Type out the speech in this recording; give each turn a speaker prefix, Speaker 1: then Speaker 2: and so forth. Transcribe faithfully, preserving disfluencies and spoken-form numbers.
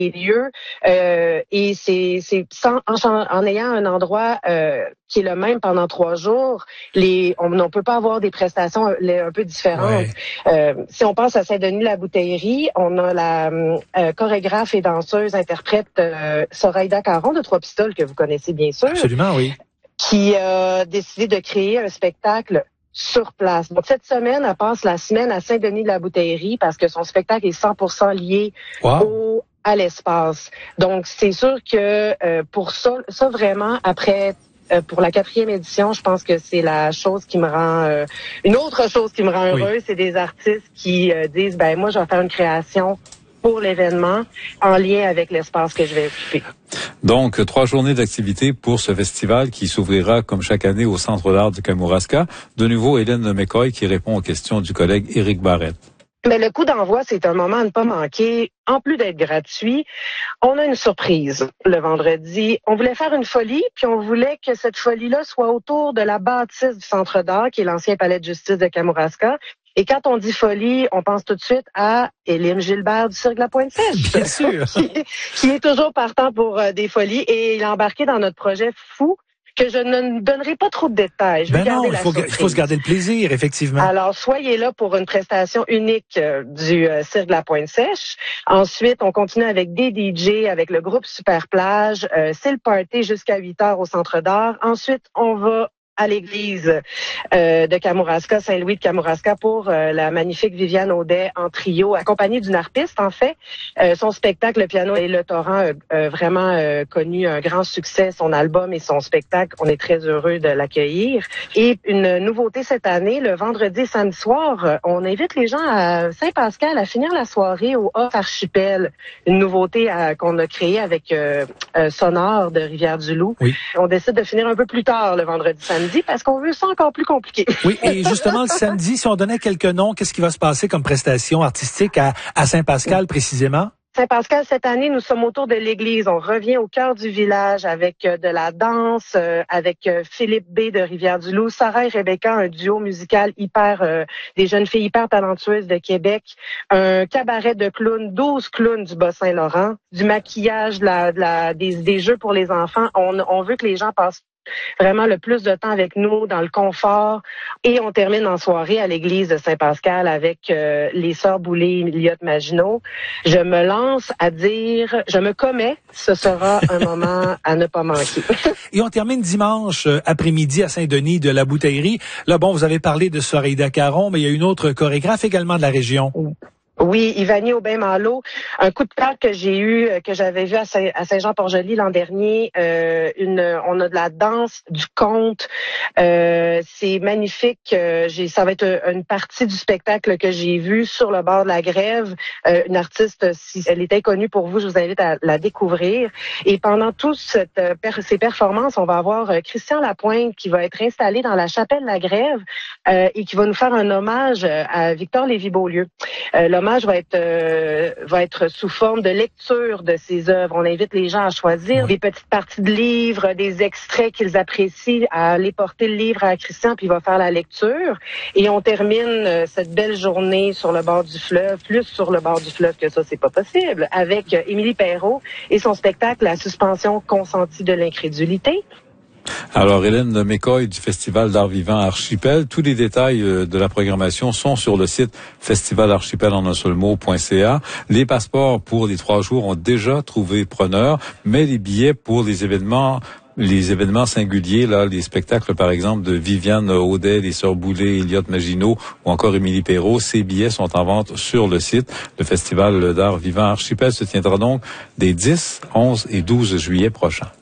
Speaker 1: lieux euh, et c'est c'est sans, en, en ayant un endroit euh, qui est le même pendant trois jours, les on ne peut pas avoir des prestations un, un peu différentes. Ouais. Euh, si on pense à Saint-Denis-la-Bouteillerie, on a la euh, chorégraphe et danseuse interprète euh, Soraïda Caron de Trois-Pistoles que vous connaissez bien sûr.
Speaker 2: Absolument, oui.
Speaker 1: Qui a décidé de créer un spectacle sur place. Donc, cette semaine, elle passe la semaine à Saint-Denis-de-la-Bouteillerie parce que son spectacle est cent pour cent lié wow. au à l'espace. Donc, c'est sûr que euh, pour ça, ça vraiment, après, euh, pour la quatrième édition, je pense que c'est la chose qui me rend... Euh, une autre chose qui me rend heureuse, oui. c'est des artistes qui euh, disent, ben moi, je vais faire une création pour l'événement en lien avec l'espace que je vais occuper.
Speaker 3: Donc, trois journées d'activité pour ce festival qui s'ouvrira comme chaque année au Centre d'art du Kamouraska. De nouveau, Hélène McCoy qui répond aux questions du collègue Éric Barrette.
Speaker 1: Mais le coup d'envoi, c'est un moment à ne pas manquer. En plus d'être gratuit, on a une surprise le vendredi. On voulait faire une folie, puis on voulait que cette folie-là soit autour de la bâtisse du Centre d'art, qui est l'ancien palais de justice de Kamouraska. Et quand on dit folie, on pense tout de suite à Éline Gilbert du Cirque de la Pointe-Sèche.
Speaker 2: Bien sûr.
Speaker 1: qui, qui est toujours partant pour euh, des folies. Et il a embarqué dans notre projet fou que je ne donnerai pas trop de détails. Je vais
Speaker 2: ben
Speaker 1: garder
Speaker 2: non,
Speaker 1: la
Speaker 2: il faut, il faut se garder le plaisir, effectivement.
Speaker 1: Alors, soyez là pour une prestation unique euh, du euh, Cirque de la Pointe-Sèche. Ensuite, on continue avec des D J, avec le groupe Super Plage. Euh, c'est le party jusqu'à huit heures au Centre d'art. Ensuite, on va à l'église euh, de Kamouraska, Saint-Louis de Kamouraska, pour euh, la magnifique Viviane Audet en trio, accompagnée d'une harpiste, en fait. Euh, son spectacle, Le piano et le torrent, a euh, euh, vraiment euh, connu un grand succès, son album et son spectacle. On est très heureux de l'accueillir. Et une nouveauté cette année, le vendredi et samedi soir, euh, on invite les gens à Saint-Pascal à finir la soirée au Off Archipel, une nouveauté euh, qu'on a créée avec euh, euh, Sonore de Rivière-du-Loup. Oui. On décide de finir un peu plus tard le vendredi samedi parce qu'on veut ça encore plus compliqué.
Speaker 2: Oui, et justement, le samedi, si on donnait quelques noms, qu'est-ce qui va se passer comme prestation artistique à, à Saint-Pascal précisément?
Speaker 1: Saint-Pascal, cette année, nous sommes autour de l'église. On revient au cœur du village avec euh, de la danse, euh, avec euh, Philippe B. de Rivière-du-Loup, Sarah et Rebecca, un duo musical hyper, euh, des jeunes filles hyper talentueuses de Québec, un cabaret de clowns, douze clowns du Bas-Saint-Laurent, du maquillage, de la, de la, des, des jeux pour les enfants. On, on veut que les gens passent vraiment le plus de temps avec nous, dans le confort. Et on termine en soirée à l'église de Saint-Pascal avec euh, les sœurs Boulay et Lyotte Maginot. Je me lance à dire, je me commets, ce sera un moment à ne pas manquer.
Speaker 2: Et on termine dimanche après-midi à Saint-Denis de la Bouteillerie. Là, bon, vous avez parlé de Soraïda Caron, mais il y a une autre chorégraphe également de la région.
Speaker 1: Oui, Ivani Aubin-Malo, un coup de cœur que j'ai eu, que j'avais vu à, Saint- à Saint-Jean-Port-Joli l'an dernier. Euh, une, on a de la danse, du conte. Euh, c'est magnifique. Euh, j'ai, ça va être une partie du spectacle que j'ai vu sur le bord de la grève. Euh, une artiste, si elle est inconnue pour vous, je vous invite à la découvrir. Et pendant toutes cette, euh, per- ces performances, on va avoir euh, Christian Lapointe qui va être installé dans la chapelle de la grève euh, et qui va nous faire un hommage à Victor Lévy-Beaulieu. Euh, l'hommage va être euh, va être sous forme de lecture de ses œuvres. On invite les gens à choisir des petites parties de livres, des extraits qu'ils apprécient, à aller porter le livre à Christian, puis il va faire la lecture. Et on termine euh, cette belle journée sur le bord du fleuve, plus sur le bord du fleuve que ça, c'est pas possible, avec euh, Émilie Perrault et son spectacle La suspension consentie de l'incrédulité.
Speaker 3: Alors, Hélène McCoy du Festival d'art vivant Archipel. Tous les détails de la programmation sont sur le site festivalarchipel en un seul mot point c a. Les passeports pour les trois jours ont déjà trouvé preneur, mais les billets pour les événements les événements singuliers, là, les spectacles, par exemple, de Viviane Audet, les Sœurs Boulay, Lyotte Maginot ou encore Émilie Perrault, ces billets sont en vente sur le site. Le Festival d'art vivant Archipel se tiendra donc des dix, onze et douze juillet prochains.